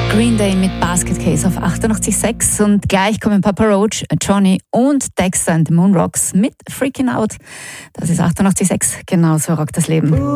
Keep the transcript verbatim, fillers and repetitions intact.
Green Day mit Basket Case auf achtundachtzig Komma sechs und gleich kommen Papa Roach, Johnny und Dexter and the Moon Rocks mit Freaking Out. Das ist achtundachtzig Komma sechs, genau so rockt das Leben.